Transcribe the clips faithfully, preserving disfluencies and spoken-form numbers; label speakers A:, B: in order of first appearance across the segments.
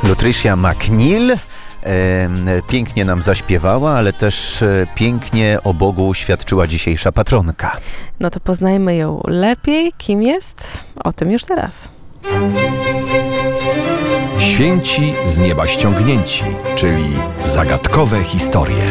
A: Lutricia McNeil pięknie nam zaśpiewała, ale też pięknie o Bogu świadczyła dzisiejsza patronka.
B: No to poznajmy ją lepiej. Kim jest? O tym już teraz.
C: Święci z nieba ściągnięci, czyli zagadkowe historie.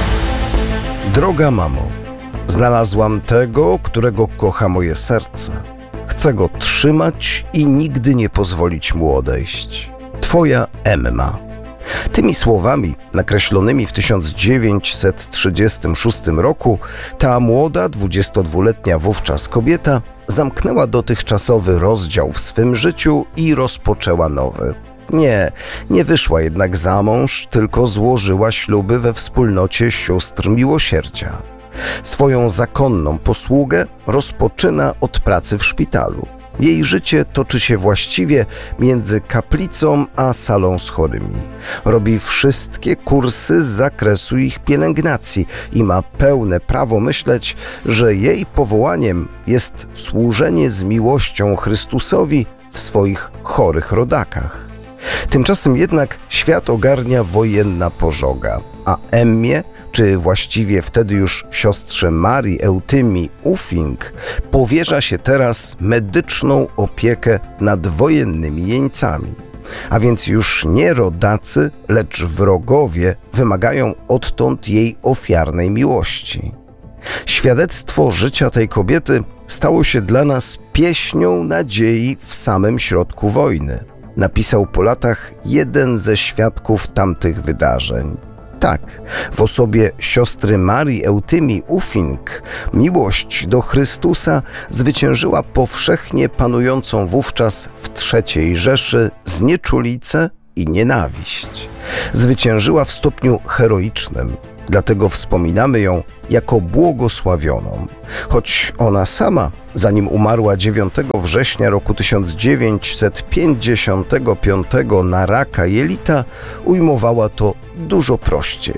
D: Droga mamo, znalazłam tego, którego kocha moje serce. Chcę go trzymać i nigdy nie pozwolić mu odejść. Twoja Emma. Tymi słowami, nakreślonymi w tysiąc dziewięćset trzydziestym szóstym roku, ta młoda, dwudziestodwuletnia wówczas kobieta zamknęła dotychczasowy rozdział w swym życiu i rozpoczęła nowy. Nie, nie wyszła jednak za mąż, tylko złożyła śluby we wspólnocie sióstr miłosierdzia. Swoją zakonną posługę rozpoczyna od pracy w szpitalu. Jej życie toczy się właściwie między kaplicą a salą z chorymi. Robi wszystkie kursy z zakresu ich pielęgnacji i ma pełne prawo myśleć, że jej powołaniem jest służenie z miłością Chrystusowi w swoich chorych rodakach. Tymczasem jednak świat ogarnia wojenna pożoga, a Emmie, czy właściwie wtedy już siostrze Marii Eutymii Uffing, powierza się teraz medyczną opiekę nad wojennymi jeńcami. A więc już nie rodacy, lecz wrogowie wymagają odtąd jej ofiarnej miłości. Świadectwo życia tej kobiety stało się dla nas pieśnią nadziei w samym środku wojny. Napisał po latach jeden ze świadków tamtych wydarzeń. Tak, w osobie siostry Marii Eutymii Uffing miłość do Chrystusa zwyciężyła powszechnie panującą wówczas w trzeciej Rzeszy znieczulicę i nienawiść. Zwyciężyła w stopniu heroicznym, dlatego wspominamy ją jako błogosławioną, choć ona sama, zanim umarła dziewiątego września roku tysiąc dziewięćset pięćdziesiątego piątego na raka jelita, ujmowała to dużo prościej.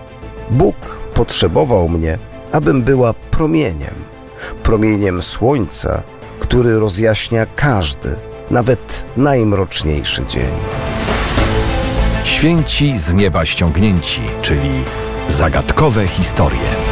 D: Bóg potrzebował mnie, abym była promieniem, promieniem słońca, który rozjaśnia każdy, nawet najmroczniejszy dzień.
C: Święci z nieba ściągnięci, czyli zagadkowe historie.